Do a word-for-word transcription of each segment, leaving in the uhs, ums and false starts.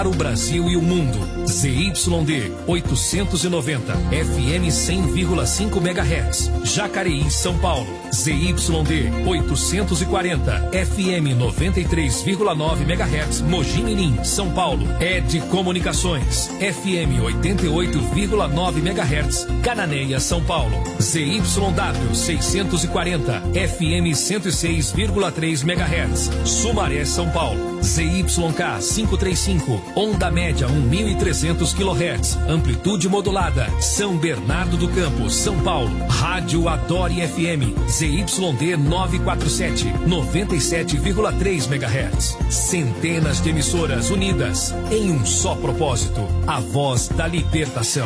Para o Brasil e o mundo, Z Y D oitocentos e noventa, F M cem vírgula cinco megahertz, Jacareí, São Paulo. Z Y D oitocentos e quarenta, F M noventa e três vírgula nove megahertz, Mogi Mirim, São Paulo. Ed Comunicações, F M oitenta e oito vírgula nove megahertz, Cananéia, São Paulo. Z Y W seiscentos e quarenta, F M cento e seis vírgula três megahertz, Sumaré, São Paulo. Z Y K quinhentos e trinta e cinco, onda média mil e trezentos quilohertz, amplitude modulada, São Bernardo do Campo, São Paulo. Rádio Adore F M, Z Y D novecentos e quarenta e sete, noventa e sete vírgula três megahertz. Centenas de emissoras unidas em um só propósito, a voz da libertação.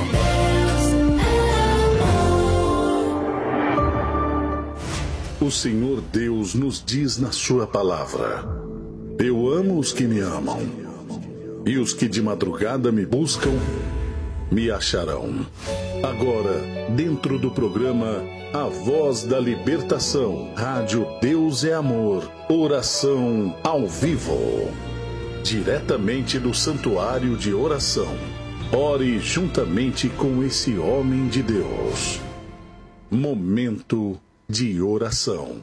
O Senhor Deus nos diz na sua palavra: eu amo os que me amam, e os que de madrugada me buscam, me acharão. Agora, dentro do programa A Voz da Libertação, Rádio Deus é Amor, oração ao vivo. Diretamente do Santuário de Oração. Ore juntamente com esse homem de Deus. Momento de oração.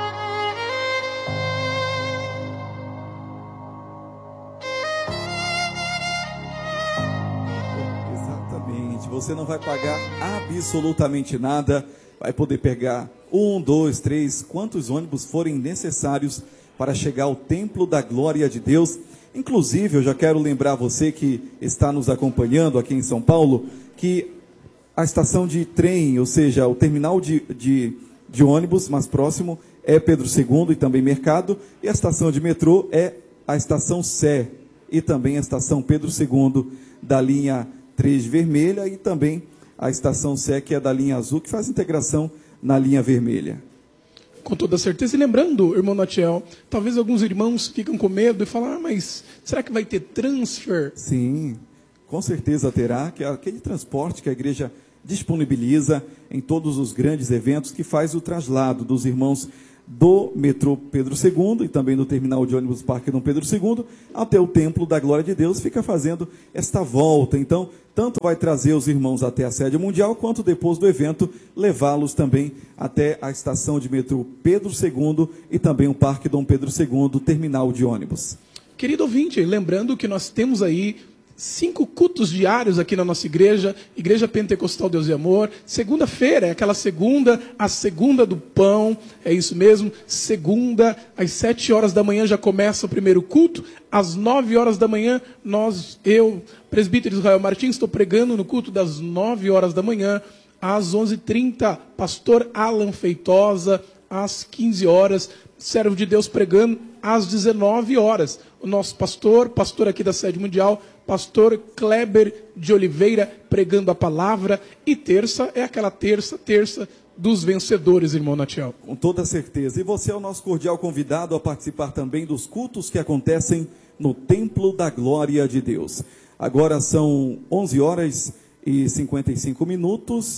Você não vai pagar absolutamente nada, vai poder pegar um, dois, três, quantos ônibus forem necessários para chegar ao Templo da Glória de Deus. Inclusive, eu já quero lembrar você que está nos acompanhando aqui em São Paulo, que a estação de trem, ou seja, o terminal de, de, de ônibus mais próximo é Pedro segundo e também Mercado, e a estação de metrô é a estação Sé e também a estação Pedro segundo da linha três vermelha e também a estação Sé, que é da linha azul, que faz integração na linha vermelha. Com toda certeza. E lembrando, irmão Natiel, talvez alguns irmãos ficam com medo e falam, ah, mas será que vai ter transfer? Sim, com certeza terá, que é aquele transporte que a igreja disponibiliza em todos os grandes eventos, que faz o traslado dos irmãos do metrô Pedro segundo e também do terminal de ônibus Parque Dom Pedro segundo até o Templo da Glória de Deus, fica fazendo esta volta. Então, tanto vai trazer os irmãos até a sede mundial, quanto depois do evento, levá-los também até a estação de metrô Pedro segundo e também o Parque Dom Pedro segundo, terminal de ônibus. Querido ouvinte, lembrando que nós temos aí cinco cultos diários aqui na nossa igreja, Igreja Pentecostal Deus e Amor. Segunda-feira é aquela segunda, a segunda do pão, é isso mesmo. Segunda, às sete horas da manhã já começa o primeiro culto. Às nove horas da manhã, nós, eu, presbítero Israel Martins, estou pregando no culto das nove horas da manhã. Às onze e trinta, pastor Alan Feitosa. Às quinze horas, servo de Deus pregando. Às dezenove horas, o nosso pastor, pastor aqui da sede mundial, pastor Kleber de Oliveira, pregando a palavra. E terça é aquela terça, terça dos vencedores, irmão Natiel. Com toda certeza. E você é o nosso cordial convidado a participar também dos cultos que acontecem no Templo da Glória de Deus. Agora são onze horas e cinquenta e cinco minutos.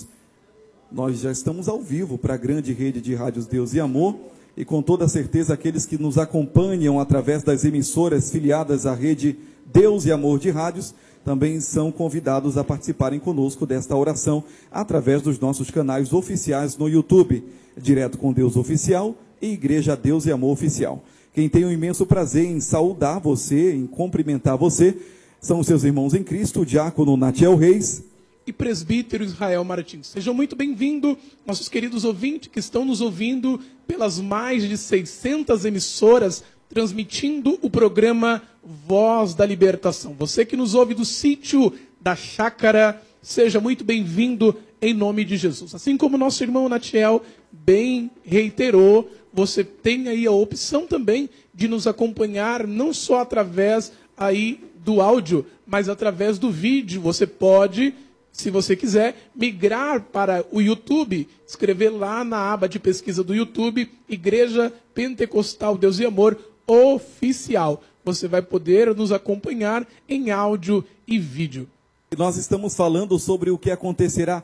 Nós já estamos ao vivo para a grande rede de rádios Deus e Amor. E com toda certeza aqueles que nos acompanham através das emissoras filiadas à rede Deus e Amor de Rádios também são convidados a participarem conosco desta oração através dos nossos canais oficiais no YouTube, Direto com Deus Oficial e Igreja Deus e Amor Oficial. Quem tem um imenso prazer em saudar você, em cumprimentar você, são os seus irmãos em Cristo, o diácono Natiel Reis e presbítero Israel Martins. Sejam muito bem-vindos, nossos queridos ouvintes que estão nos ouvindo pelas mais de seiscentas emissoras, transmitindo o programa Voz da Libertação. Você que nos ouve do sítio da Chácara, seja muito bem-vindo em nome de Jesus. Assim como nosso irmão Natiel bem reiterou, você tem aí a opção também de nos acompanhar não só através aí do áudio, mas através do vídeo. Você pode, se você quiser, migrar para o YouTube, escrever lá na aba de pesquisa do YouTube, Igreja Pentecostal Deus e Amor Oficial. Você vai poder nos acompanhar em áudio e vídeo. Nós estamos falando sobre o que acontecerá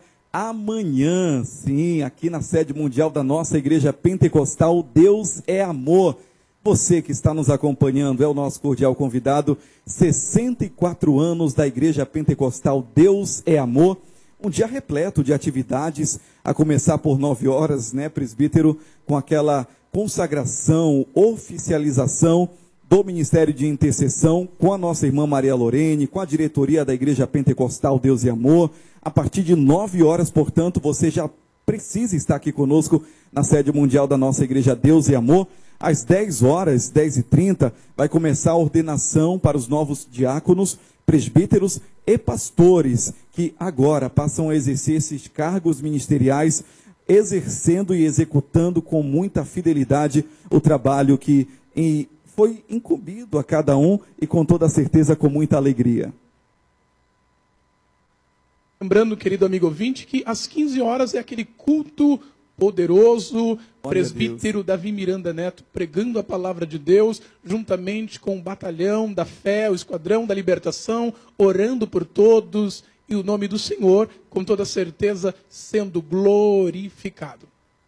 amanhã, sim, aqui na sede mundial da nossa Igreja Pentecostal Deus é Amor. Você que está nos acompanhando é o nosso cordial convidado. sessenta e quatro anos da Igreja Pentecostal Deus é Amor. Um dia repleto de atividades, a começar por nove horas, né, presbítero, com aquela consagração, oficialização do Ministério de Intercessão, com a nossa irmã Maria Lorene, com a diretoria da Igreja Pentecostal Deus e Amor. A partir de nove horas, portanto, você já precisa estar aqui conosco na sede mundial da nossa Igreja Deus e Amor. Às dez horas, dez e trinta, vai começar a ordenação para os novos diáconos, presbíteros e pastores, que agora passam a exercer esses cargos ministeriais, exercendo e executando com muita fidelidade o trabalho que em, foi incumbido a cada um e com toda certeza com muita alegria. Lembrando, querido amigo ouvinte, que às quinze horas é aquele culto poderoso, presbítero Davi Miranda Neto pregando a palavra de Deus, juntamente com o batalhão da fé, o esquadrão da libertação, orando por todos e o nome do Senhor, com toda certeza, sendo glorificado.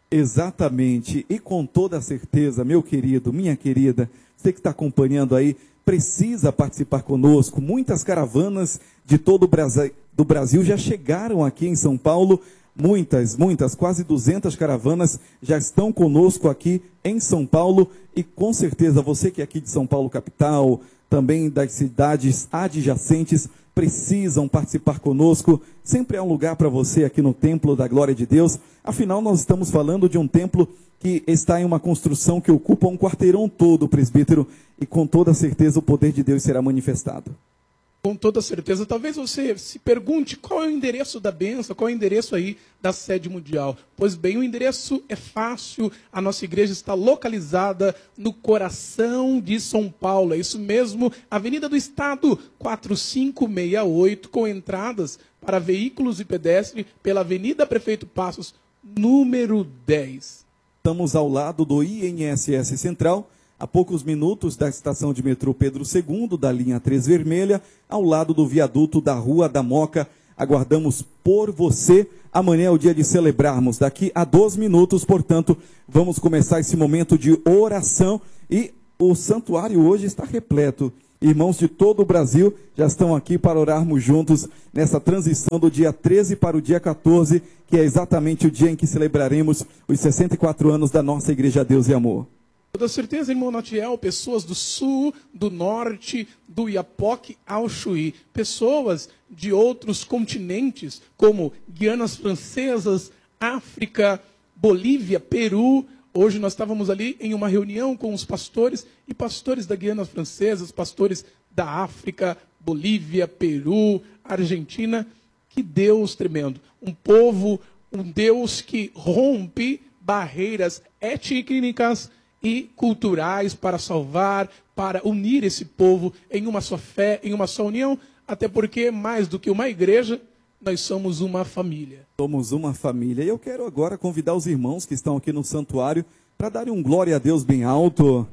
Exatamente, e com toda certeza, meu querido, minha querida, você que está acompanhando aí, precisa participar conosco. Muitas caravanas de todo o Brasil, do Brasil já chegaram aqui em São Paulo. Muitas, muitas, quase duzentas caravanas já estão conosco aqui em São Paulo e com certeza você que é aqui de São Paulo capital, também das cidades adjacentes, precisam participar conosco. Sempre há um lugar para você aqui no Templo da Glória de Deus. Afinal, nós estamos falando de um templo que está em uma construção que ocupa um quarteirão todo, presbítero, e com toda certeza o poder de Deus será manifestado. Com toda certeza. Talvez você se pergunte qual é o endereço da bênção, qual é o endereço aí da sede mundial. Pois bem, o endereço é fácil, a nossa igreja está localizada no coração de São Paulo. É isso mesmo, Avenida do Estado, quatro cinco seis oito, com entradas para veículos e pedestres pela Avenida Prefeito Passos, número dez. Estamos ao lado do I N S S Central, a poucos minutos da estação de metrô Pedro segundo, da linha três vermelha, ao lado do viaduto da Rua da Moca. Aguardamos por você. Amanhã é o dia de celebrarmos. Daqui a doze minutos, portanto, vamos começar esse momento de oração. E o santuário hoje está repleto. Irmãos de todo o Brasil já estão aqui para orarmos juntos nessa transição do dia treze para o dia quatorze, que é exatamente o dia em que celebraremos os sessenta e quatro anos da nossa Igreja Deus e Amor. Toda certeza, irmão Natiel, pessoas do sul, do norte, do Iapoque ao Chuí, pessoas de outros continentes, como Guianas Francesas, África, Bolívia, Peru. Hoje nós estávamos ali em uma reunião com os pastores, e pastores da Guianas Francesas, pastores da África, Bolívia, Peru, Argentina. Que Deus tremendo! Um povo, um Deus que rompe barreiras étnicas e culturais para salvar, para unir esse povo em uma só fé, em uma só união, até porque, mais do que uma igreja, nós somos uma família. Somos uma família. E eu quero agora convidar os irmãos que estão aqui no santuário para darem um glória a Deus bem alto.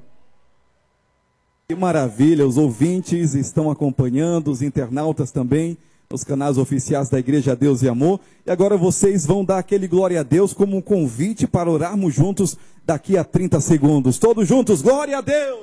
Que maravilha, os ouvintes estão acompanhando, os internautas também, nos canais oficiais da Igreja Deus e Amor. E agora vocês vão dar aquele glória a Deus como um convite para orarmos juntos daqui a trinta segundos. Todos juntos, glória a Deus!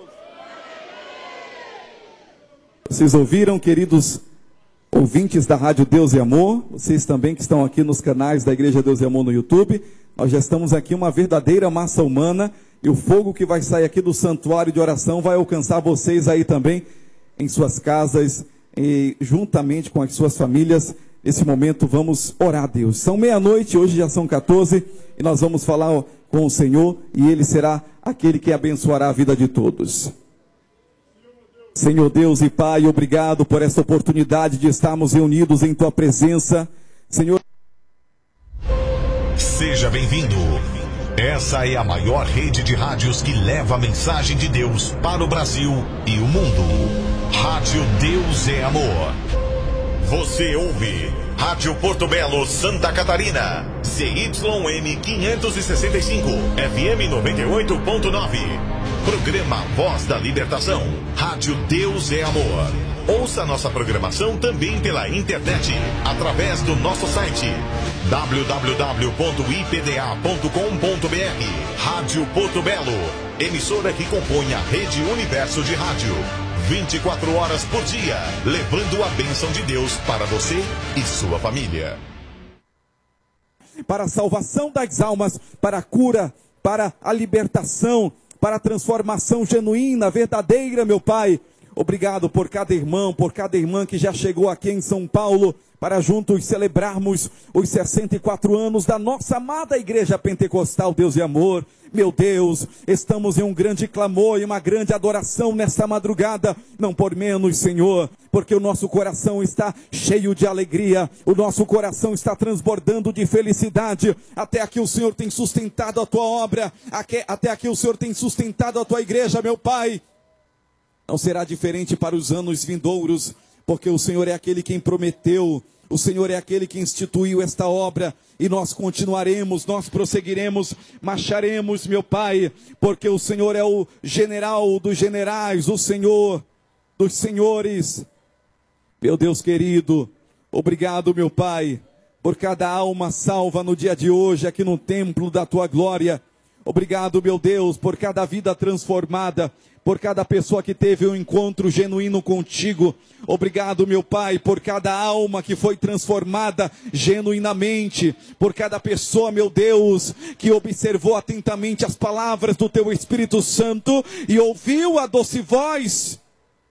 Vocês ouviram, queridos ouvintes da Rádio Deus e Amor? Vocês também que estão aqui nos canais da Igreja Deus e Amor no YouTube. Nós já estamos aqui uma verdadeira massa humana e o fogo que vai sair aqui do santuário de oração vai alcançar vocês aí também em suas casas, e juntamente com as suas famílias. Nesse momento vamos orar a Deus. São meia-noite, hoje já são quatorze, e nós vamos falar com o Senhor, e Ele será aquele que abençoará a vida de todos. Senhor Deus e Pai, obrigado por essa oportunidade de estarmos reunidos em Tua presença. Senhor, seja bem-vindo. Essa é a maior rede de rádios que leva a mensagem de Deus para o Brasil e o mundo. Rádio Deus é Amor. Você ouve Rádio Porto Belo, Santa Catarina, Z Y M quinhentos e sessenta e cinco, F M noventa e oito ponto nove. Programa Voz da Libertação. Rádio Deus é Amor. Ouça nossa programação também pela internet, através do nosso site w w w ponto i p d a ponto com ponto b r. Rádio Porto Belo, emissora que compõe a Rede Universo de Rádio. vinte e quatro horas por dia, levando a bênção de Deus para você e sua família. Para a salvação das almas, para a cura, para a libertação, para a transformação genuína, verdadeira, meu Pai. Obrigado por cada irmão, por cada irmã que já chegou aqui em São Paulo, para juntos celebrarmos os sessenta e quatro anos da nossa amada Igreja Pentecostal Deus e Amor. Meu Deus, estamos em um grande clamor e uma grande adoração nessa madrugada, não por menos, Senhor, porque o nosso coração está cheio de alegria, o nosso coração está transbordando de felicidade. Até aqui o Senhor tem sustentado a tua obra, até aqui o Senhor tem sustentado a tua igreja, meu Pai. Não será diferente para os anos vindouros, porque o Senhor é aquele quem prometeu, o Senhor é aquele que instituiu esta obra, e nós continuaremos, nós prosseguiremos, marcharemos, meu Pai, porque o Senhor é o general dos generais, o Senhor dos senhores. Meu Deus querido, obrigado, meu Pai, por cada alma salva no dia de hoje, aqui no templo da tua glória. Obrigado, meu Deus, por cada vida transformada, por cada pessoa que teve um encontro genuíno contigo. Obrigado, meu Pai, por cada alma que foi transformada genuinamente, por cada pessoa, meu Deus, que observou atentamente as palavras do teu Espírito Santo e ouviu a doce voz,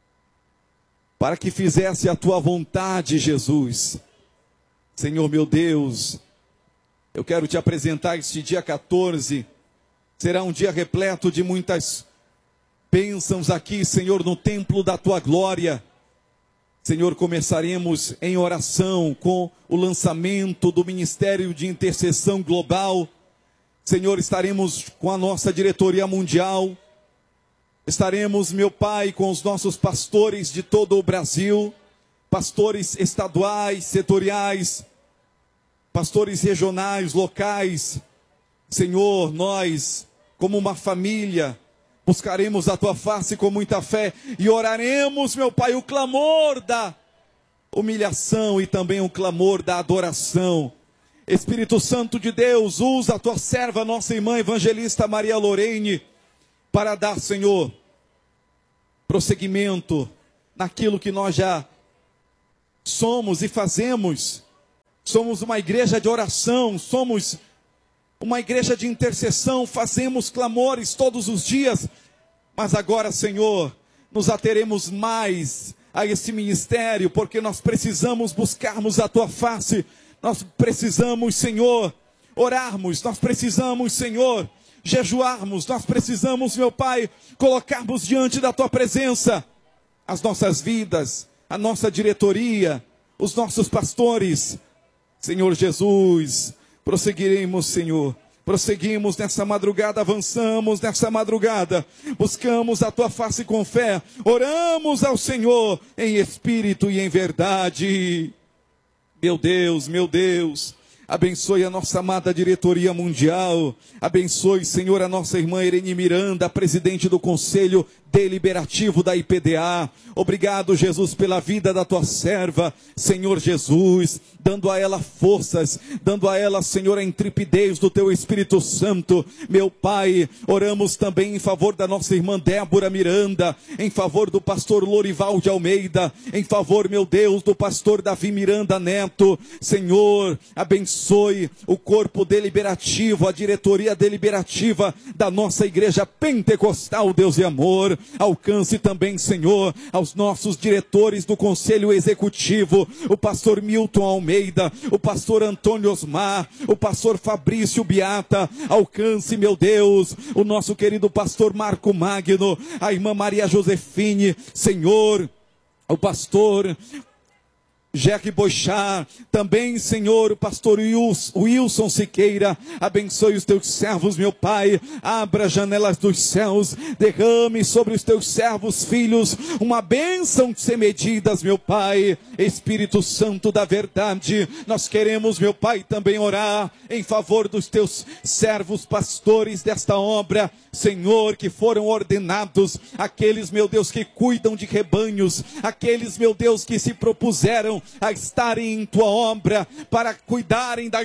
para que fizesse a tua vontade, Jesus. Senhor, meu Deus, eu quero te apresentar este dia quatorze, será um dia repleto de muitas bênçãos aqui, Senhor, no templo da tua glória. Senhor, começaremos em oração com o lançamento do Ministério de Intercessão Global. Senhor, estaremos com a nossa diretoria mundial. Estaremos, meu Pai, com os nossos pastores de todo o Brasil, pastores estaduais, setoriais, pastores regionais, locais. Senhor, nós, como uma família, buscaremos a tua face com muita fé e oraremos, meu Pai, o clamor da humilhação e também o clamor da adoração. Espírito Santo de Deus, usa a tua serva, nossa irmã evangelista Maria Lorene, para dar, Senhor, prosseguimento naquilo que nós já somos e fazemos. Somos uma igreja de oração, somos uma igreja de intercessão, fazemos clamores todos os dias, mas agora, Senhor, nos ateremos mais a esse ministério, porque nós precisamos buscarmos a tua face, nós precisamos, Senhor, orarmos, nós precisamos, Senhor, jejuarmos, nós precisamos, meu Pai, colocarmos diante da tua presença as nossas vidas, a nossa diretoria, os nossos pastores. Senhor Jesus, prosseguiremos, Senhor, prosseguimos nessa madrugada, avançamos nessa madrugada, buscamos a tua face com fé, oramos ao Senhor em espírito e em verdade. Meu Deus, meu Deus, abençoe a nossa amada diretoria mundial, abençoe, Senhor, a nossa irmã Irene Miranda, presidente do Conselho Deliberativo da I P D A. Obrigado, Jesus, pela vida da tua serva, Senhor Jesus, dando a ela forças, dando a ela, Senhor, a intrepidez do teu Espírito Santo. Meu Pai, oramos também em favor da nossa irmã Débora Miranda, em favor do pastor Lorival de Almeida, em favor, meu Deus, do pastor Davi Miranda Neto. Senhor, abençoe o corpo deliberativo, a diretoria deliberativa da nossa igreja pentecostal, Deus e amor. Alcance também, Senhor, aos nossos diretores do Conselho Executivo, o pastor Milton Almeida, o pastor Antônio Osmar, o pastor Fabrício Biata. Alcance, meu Deus, o nosso querido pastor Marco Magno, a irmã Maria Josefine, Senhor, o pastor Jack Boixá, também, Senhor, o pastor Wilson Siqueira, abençoe os teus servos, meu Pai, abra janelas dos céus, derrame sobre os teus servos, filhos, uma bênção sem medidas, meu Pai. Espírito Santo da verdade, nós queremos, meu Pai, também orar em favor dos teus servos pastores desta obra, Senhor, que foram ordenados, aqueles, meu Deus, que cuidam de rebanhos, aqueles, meu Deus, que se propuseram a estarem em tua obra, para cuidarem das